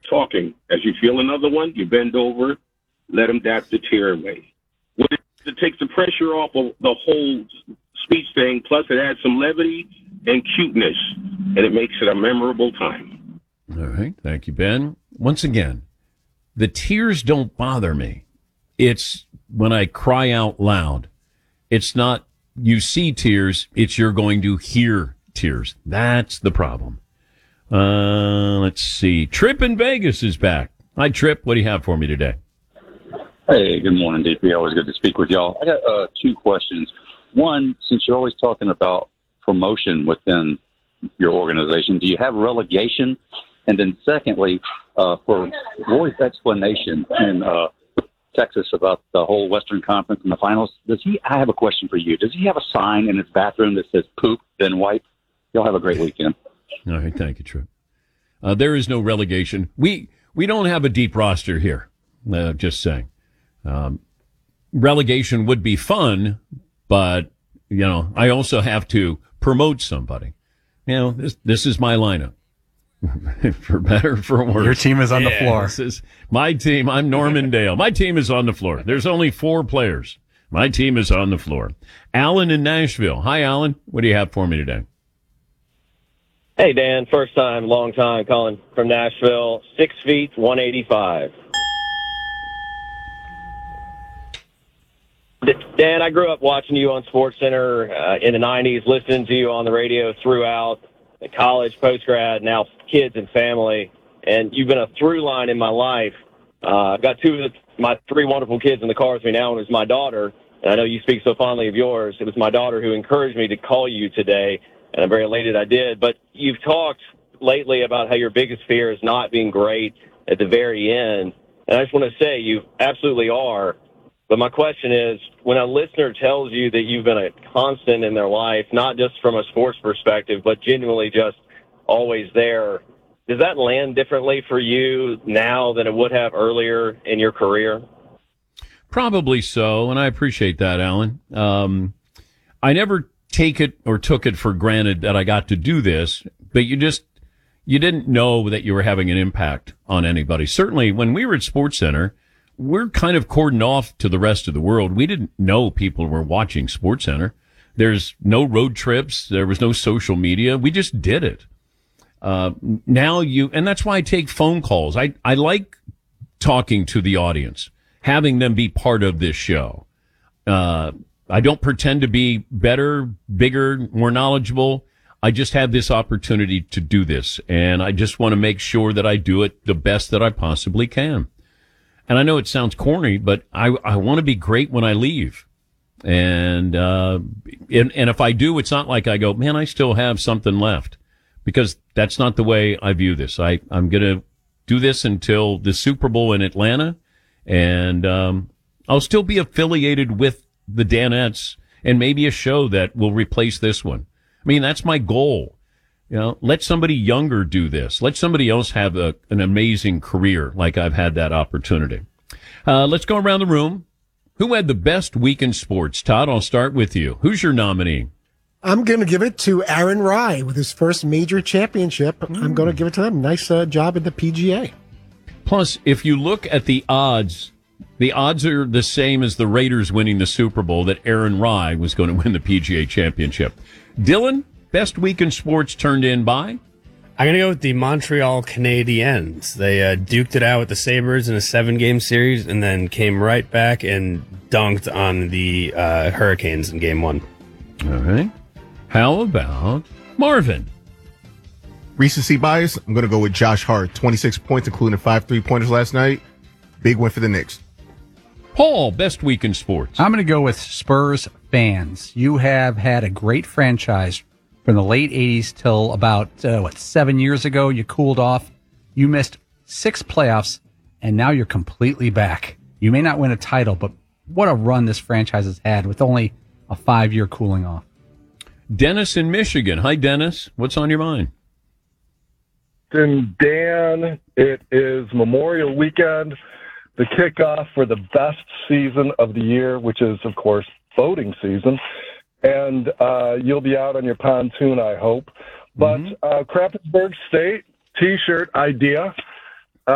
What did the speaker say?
talking. As you feel another one, you bend over, let them dap the tear away. It takes the pressure off of the whole speech thing, plus it adds some levity and cuteness, and it makes it a memorable time. All right. Thank you, Ben. Once again, the tears don't bother me. It's when I cry out loud. It's not you see tears, it's you're going to hear tears. That's the problem. Let's see. Trip in Vegas is back. Hi, Trip. What do you have for me today? Hey, good morning, DP. Always good to speak with y'all. I got two questions. One, since you're always talking about promotion within your organization, do you have relegation? And then secondly, for Roy's explanation in Texas about the whole Western Conference and the finals, I have a question for you. Does he have a sign in his bathroom that says poop, then wipe? Y'all have a great weekend. All right. Thank you, Trip. There is no relegation. We don't have a deep roster here. Just saying. Relegation would be fun, but, I also have to promote somebody. This is my lineup. For better or for worse. Your team is on the floor. This is my team. I'm Norman Dale. My team is on the floor. There's only 4 players. My team is on the floor. Alan in Nashville. Hi, Alan. What do you have for me today? Hey, Dan. First time, long time calling from Nashville. 6 feet, 185. Dan, I grew up watching you on SportsCenter in the 90s, listening to you on the radio throughout college, post-grad, now kids and family. And you've been a through line in my life. I've got my 3 wonderful kids in the car with me now, and it's my daughter. And I know you speak so fondly of yours. It was my daughter who encouraged me to call you today, and I'm very elated I did. But you've talked lately about how your biggest fear is not being great at the very end. And I just want to say you absolutely are. But my question is, when a listener tells you that you've been a constant in their life, not just from a sports perspective, but genuinely just always there, does that land differently for you now than it would have earlier in your career? Probably so, and I appreciate that, Alan. I never took it for granted that I got to do this, but you didn't know that you were having an impact on anybody. Certainly, when we were at SportsCenter, we're kind of cordoned off to the rest of the world. We didn't know people were watching SportsCenter. There's no road trips. There was no social media. We just did it. And that's why I take phone calls. I like talking to the audience, having them be part of this show. I don't pretend to be better, bigger, more knowledgeable. I just have this opportunity to do this, and I just want to make sure that I do it the best that I possibly can. And I know it sounds corny, but I want to be great when I leave. And if I do, it's not like I go, man, I still have something left, because that's not the way I view this. I'm going to do this until the Super Bowl in Atlanta, and I'll still be affiliated with the Danettes and maybe a show that will replace this one. I mean, that's my goal. Let somebody younger do this. Let somebody else have an amazing career like I've had that opportunity. Let's go around the room. Who had the best week in sports? Todd, I'll start with you. Who's your nominee? I'm going to give it to Aaron Rai with his first major championship. I'm going to give it to him. Nice job at the PGA. Plus, if you look at the odds are the same as the Raiders winning the Super Bowl, that Aaron Rai was going to win the PGA championship. Dylan? Best week in sports turned in by? I'm going to go with the Montreal Canadiens. They duked it out with the Sabres in a 7-game series and then came right back and dunked on the Hurricanes in Game 1. All right. How about Marvin? Recency bias, I'm going to go with Josh Hart. 26 points, including 5 3-pointers last night. Big win for the Knicks. Paul, best week in sports. I'm going to go with Spurs fans. You have had a great franchise from the late 80s till about, 7 years ago. You cooled off. You missed 6 playoffs, and now you're completely back. You may not win a title, but what a run this franchise has had with only a 5-year cooling off. Dennis in Michigan. Hi, Dennis. What's on your mind? Dan, it is Memorial Weekend, the kickoff for the best season of the year, which is, of course, boating season. And you'll be out on your pontoon, I hope. But Krappensburg State T-shirt idea.